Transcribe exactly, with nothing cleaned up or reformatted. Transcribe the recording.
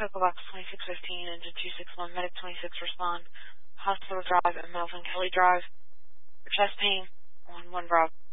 Cocoa Box twenty-six fifteen, Engine two six one, Medic twenty-six respond. Hospital Drive and Melvin Kelly Drive. For chest pain, on one Bravo.